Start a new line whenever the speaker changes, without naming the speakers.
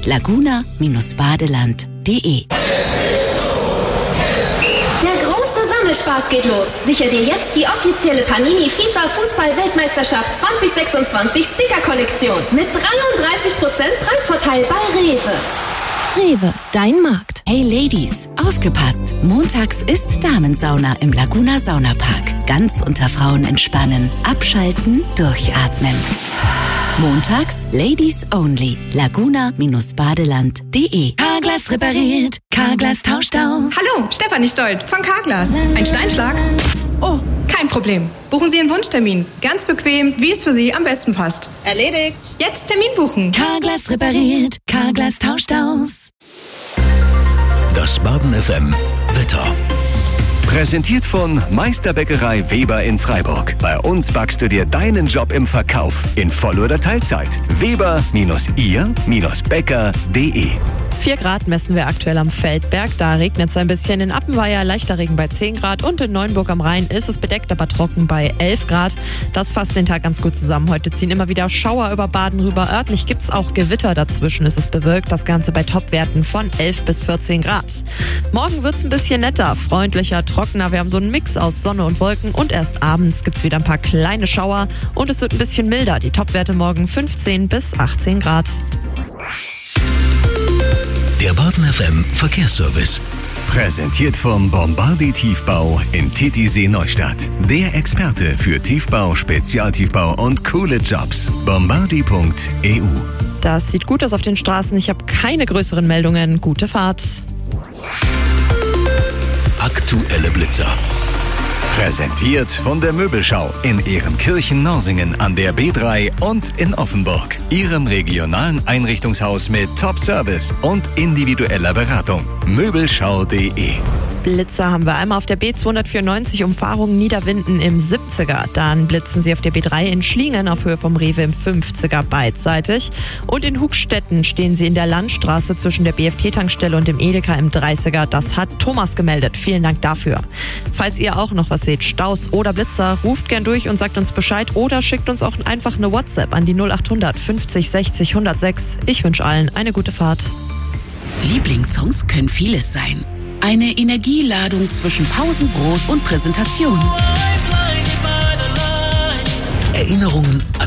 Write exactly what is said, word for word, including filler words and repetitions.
laguna badeland punkt de.
Spaß geht los. Sicher dir jetzt die offizielle Panini FIFA Fußball-Weltmeisterschaft zwanzig sechsundzwanzig Sticker-Kollektion mit dreiunddreißig Prozent Preisvorteil bei Rewe.
Rewe, dein Markt. Hey Ladies, aufgepasst! Montags ist Damensauna im Laguna Saunapark. Ganz unter Frauen entspannen, abschalten, durchatmen. Montags Ladies Only. laguna badeland punkt de.
Carglass repariert, Carglass tauscht aus.
Hallo, Stefanie Stolt von Carglass. Ein Steinschlag? Oh, kein Problem. Buchen Sie Ihren Wunschtermin. Ganz bequem, wie es für Sie am besten passt.
Erledigt.
Jetzt Termin buchen.
Carglass repariert, Carglass tauscht aus.
Das Baden F M Wetter. Präsentiert von Meisterbäckerei Weber in Freiburg. Bei uns backst du dir deinen Job im Verkauf in Voll- oder Teilzeit. Weber ihr Bäcker punkt de.
vier Grad messen wir aktuell am Feldberg. Da regnet es ein bisschen. In Appenweier leichter Regen bei zehn Grad. Und in Neuenburg am Rhein ist es bedeckt, aber trocken bei elf Grad. Das fasst den Tag ganz gut zusammen. Heute ziehen immer wieder Schauer über Baden rüber. Örtlich gibt es auch Gewitter. Dazwischen ist es bewölkt. Das Ganze bei Topwerten von elf bis vierzehn Grad. Morgen wird es ein bisschen netter, freundlicher, trockener. Wir haben so einen Mix aus Sonne und Wolken. Und erst abends gibt es wieder ein paar kleine Schauer. Und es wird ein bisschen milder. Die Topwerte morgen fünfzehn bis achtzehn Grad.
Der Baden F M Verkehrsservice. Präsentiert vom Bombardi Tiefbau in Titisee Neustadt. Der Experte für Tiefbau, Spezialtiefbau und coole Jobs. bombardi punkt e u.
Das sieht gut aus auf den Straßen. Ich habe keine größeren Meldungen. Gute Fahrt.
Aktuelle Blitzer. Präsentiert von der Möbelschau in Ehrenkirchen-Norsingen an der B drei und in Offenburg. Ihrem regionalen Einrichtungshaus mit Top-Service und individueller Beratung. Möbelschau punkt de.
Blitzer haben wir einmal auf der B zweihundertvierundneunzig Umfahrung Niederwinden im siebziger. Dann blitzen sie auf der B drei in Schlingen auf Höhe vom Rewe im fünfziger beidseitig. Und in Hugstetten stehen sie in der Landstraße zwischen der B F T-Tankstelle und dem Edeka im dreißiger. Das hat Thomas gemeldet. Vielen Dank dafür. Falls ihr auch noch was seht, Staus oder Blitzer, ruft gern durch und sagt uns Bescheid oder schickt uns auch einfach eine WhatsApp an die null achthundert fünfzig sechzig hundertsechs. Ich wünsche allen eine gute Fahrt.
Lieblingssongs können vieles sein. Eine Energieladung zwischen Pausenbrot und Präsentation.
Erinnerungen an